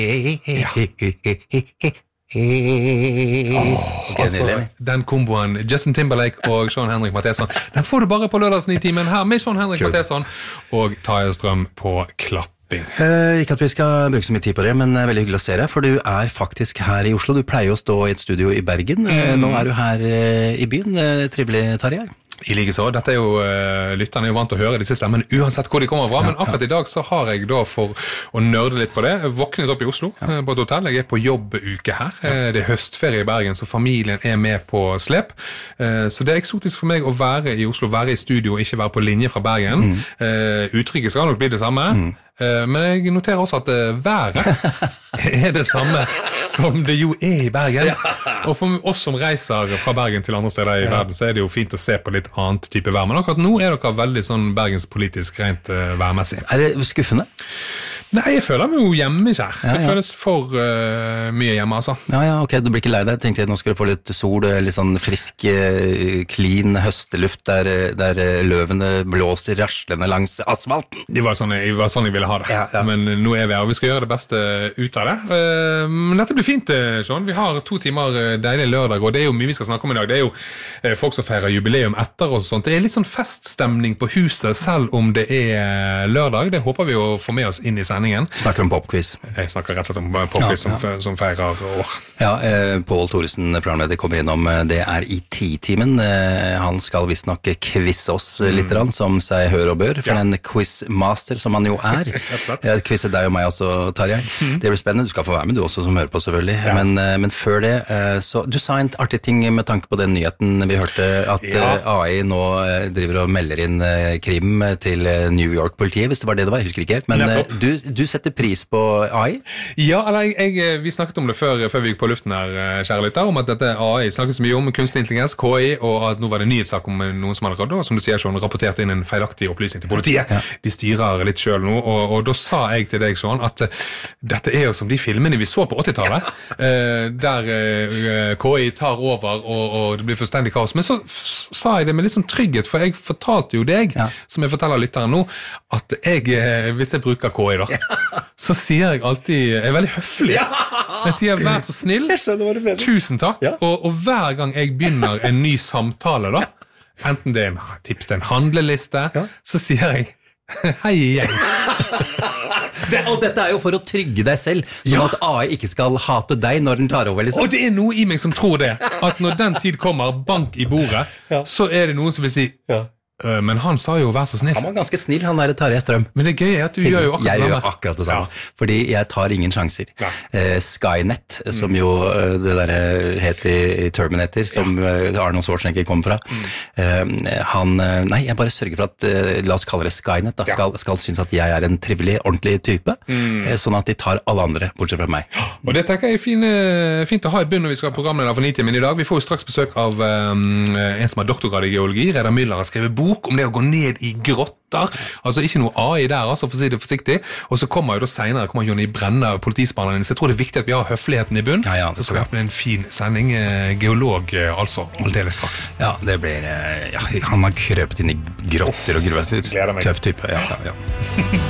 Den komboen Justin Timberlake og Sean Henrik Matheson, den får du bare på lørdagsnitimen her med Sean Henrik Matheson og Tarjei Strøm på klapping. Ikke at vi skal bruke så mye tid på det, men veldig hyggelig å se deg, for du faktisk her i Oslo. Du pleier å stå i et studio i Bergen. Nå du her i byen. Trivelig, Tarjei. I like så, dette jo, lytterne jo vant til å høre disse stemmene uansett hvor de kommer fra, men akkurat i dag så har jeg da for å nørde litt på det, våknet opp i Oslo på et hotell, jeg på jobbuke her, det høstferie i Bergen, så familien med på slep, så det eksotisk for meg å være i Oslo, være i studio og ikke være på linje fra Bergen, uttrykket skal nok bli det samme, men jeg noterer også at været det samme som det jo i Bergen, og for oss som reiser fra Bergen til andre steder i verden, så det jo fint å se på litt annet type vær, men akkurat nå dere veldig sånn bergenspolitisk rent værmessig. Det skuffende? Nei, jeg føler meg jo hjemme, kjær. Det føles for mye hjemme, altså. Ja, ok, du blir ikke lei deg. Jeg tenkte nå skal du få litt sol, litt sånn frisk, clean høsteluft der løvene blåser raslende langs asfalten. Det var sånn jeg ville ha det. Ja. Men nå vi her, og vi skal gjøre det beste ut av det. Men dette blir fint, Sean. Vi har 2 timer deilig lørdag, og det jo mye vi skal snakke om i dag. Det jo folk som feirer jubileum etter og sånt. Det litt sånn feststemning på huset, selv om det lørdag. Det håper vi å få med oss inn i sendingen. Snakker om popquiz. Jeg snakker rett og slett om popquiz som feirer år. Ja, Pål Thoresen, programleder, kommer innom. Det i 10-timen. Han skal visst nok quizze oss litt, som seg hør og bør, for en quizmaster som han jo Jeg quizzer deg og meg også, Tarjei. Det blir spennende. Du skal få være med, du også, som hører på, selvfølgelig. Men før det, så du sa en artig ting med tanke på den nyheten vi hørte, at AI nå driver og melder inn krim til New York-politiet, hvis det var det var, jeg husker ikke helt, men du setter pris på AI? Ja, eller vi snakket om det før vi gikk på luften her, kjære lytter, om at dette AI snakkes mye om kunstig intelligens, KI, og at nå var det nyhetssak om noen som hadde som du sier, Sean, rapportert inn en feilaktig opplysning til politiet. De styrer litt selv nå, og da sa jeg til deg, Sean, at dette jo som de filmene vi så på 80-tallet, der KI tar over, og det blir fullstendig kaos. Men så sa jeg det med litt sånn trygghet, for jeg fortalte jo deg, som jeg forteller lytteren nå, at hvis jeg bruker KI da, så sier jeg alltid, jeg veldig høflig, jeg sier vær så snill, tusen takk, og hver gang jeg begynner en ny samtale da, enten det en tips til en handleliste, så sier jeg hei igjen. Og dette jo for å trygge deg selv, sånn at AI ikke skal hate deg når den tar over, liksom. Og det noe i meg som tror det, at når den tid kommer, bank i bordet, så det noen som vil si men han sa jo vær så snill. Han var ganske snill, han Tarjei Strøm. Men det gøye at du gjør jo akkurat det samme. Jeg gjør akkurat det samme, fordi jeg tar ingen sjanser. Skynet, som jo det der het i Terminator, som Arnold Schwarzenegger kom fra, jeg bare sørger for at, la oss kalle det Skynet, da, skal synes at jeg en trivelig, ordentlig type, sånn at de tar alle andre, bortsett fra meg. Og det tenker jeg fint å ha i bunn når vi skal ha programmet for 9 timen i dag. Vi får jo straks besøk av en som har doktorgrad i geologi, Reidar Müller har skrevet bok om det å gå ned i grotter, altså ikke noe AI der, altså for å si det forsiktig, og så kommer jo da senere, Jonny Brenna, politispaneren, så jeg tror det viktig at vi har høfligheten i bunn, så skal det bli en fin sending, geolog altså, aldeles straks. Ja, det blir, han har krøpet inn i grotter og gruet, tøff type, ja.